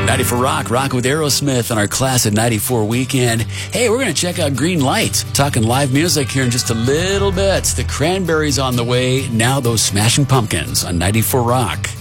94 Rock, Rock with Aerosmith on our Class at 94 weekend. Hey, we're going to check out Green Light, talking live music here in just a little bit. The Cranberries on the way, now those Smashing Pumpkins on 94 Rock.